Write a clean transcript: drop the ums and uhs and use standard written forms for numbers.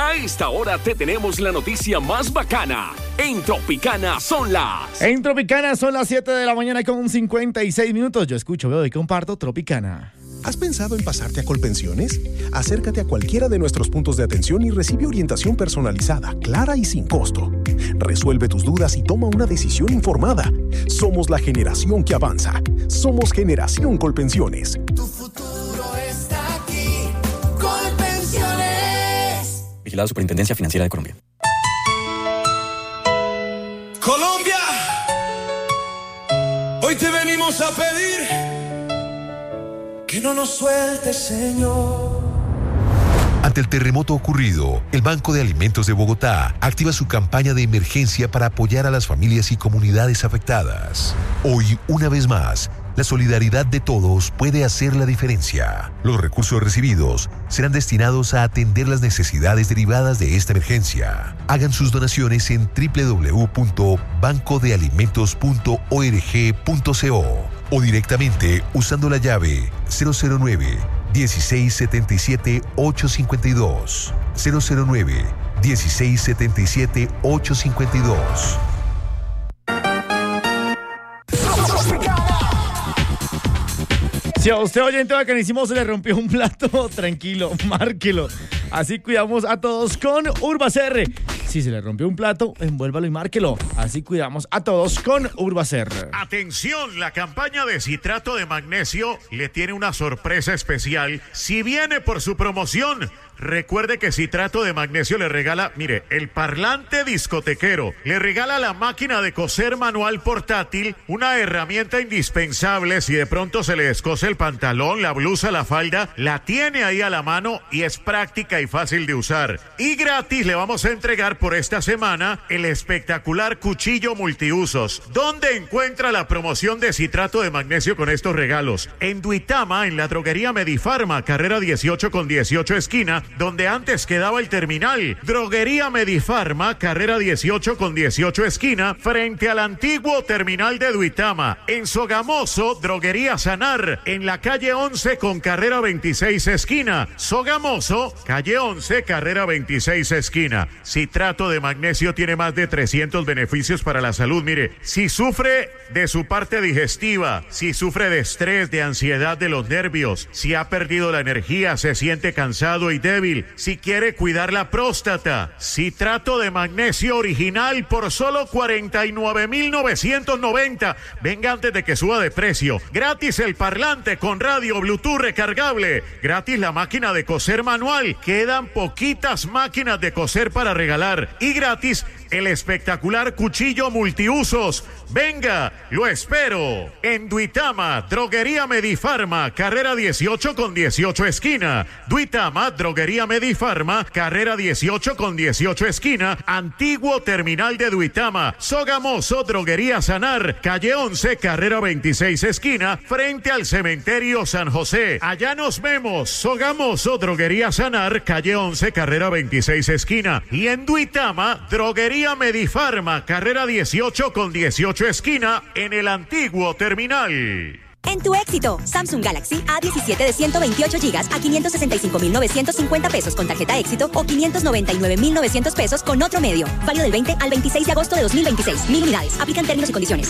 A esta hora te tenemos la noticia más bacana. En Tropicana son las 7 de la mañana con 56 minutos. Yo escucho, veo y comparto Tropicana. ¿Has pensado en pasarte a Colpensiones? Acércate a cualquiera de nuestros puntos de atención y recibe orientación personalizada, clara y sin costo. Resuelve tus dudas y toma una decisión informada. Somos la generación que avanza. Somos Generación Colpensiones. Tu futuro está aquí. Colpensiones. Vigilado Superintendencia Financiera de Colombia. Colombia, hoy te venimos a pedir que no nos sueltes, Señor. Ante el terremoto ocurrido, el Banco de Alimentos de Bogotá activa su campaña de emergencia para apoyar a las familias y comunidades afectadas. Hoy, una vez más, la solidaridad de todos puede hacer la diferencia. Los recursos recibidos serán destinados a atender las necesidades derivadas de esta emergencia. Hagan sus donaciones en www.bancodealimentos.org.co o directamente usando la llave 009 1677 852 009 1677 852. Si a usted, oyente bacanísimo, se le rompió un plato, tranquilo, márquelo. Así cuidamos a todos con Urbacer. Si se le rompió un plato, envuélvalo y márquelo. Así cuidamos a todos con Urbacer. Atención, la campaña de citrato de magnesio le tiene una sorpresa especial. Si viene por su promoción, recuerde que Citrato de Magnesio le regala, mire, el parlante discotequero, le regala la máquina de coser manual portátil, una herramienta indispensable si de pronto se le descose el pantalón, la blusa, la falda, la tiene ahí a la mano y es práctica y fácil de usar. Y gratis le vamos a entregar por esta semana el espectacular cuchillo multiusos. ¿Dónde encuentra la promoción de Citrato de Magnesio con estos regalos? En Duitama, en la droguería Medifarma, carrera 18 con 18 esquina, donde antes quedaba el terminal. Droguería Medifarma, carrera 18 con 18 esquina, frente al antiguo terminal de Duitama. En Sogamoso, Droguería Sanar, en la calle 11 con carrera 26 esquina. Sogamoso, calle 11, carrera 26 esquina. Citrato de magnesio tiene más de 300 beneficios para la salud. Mire, si sufre de su parte digestiva, si sufre de estrés, de ansiedad de los nervios, si ha perdido la energía, se siente cansado y débil, si quiere cuidar la próstata, Citrato de magnesio original por solo 49,990. Venga antes de que suba de precio. Gratis el parlante con radio Bluetooth recargable. Gratis la máquina de coser manual. Quedan poquitas máquinas de coser para regalar. Y gratis el espectacular cuchillo multiusos. Venga, lo espero. En Duitama, Droguería Medifarma, carrera 18 con 18 esquina. Duitama, Droguería Medifarma, carrera 18 con 18 esquina. Antiguo terminal de Duitama. Sogamoso, Droguería Sanar, calle 11, carrera 26 esquina, frente al cementerio San José. Allá nos vemos. Sogamoso, Droguería Sanar, calle 11, carrera 26 esquina. Y en Duitama, Droguería Medifarma, carrera 18 con 18 esquina, en el antiguo terminal. En tu éxito, Samsung Galaxy A17 de 128 GB a 565,950 pesos con tarjeta éxito o 599,900 pesos con otro medio. Válido del 20 al 26 de agosto de 2026. 1000 unidades. Aplican términos y condiciones.